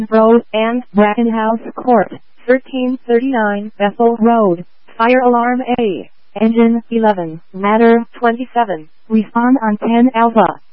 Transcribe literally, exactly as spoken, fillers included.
Road and Brackenhouse Court, thirteen thirty-nine Bethel Road. Fire alarm A. Engine eleven. Matter twenty-seven. Respond on ten Alpha.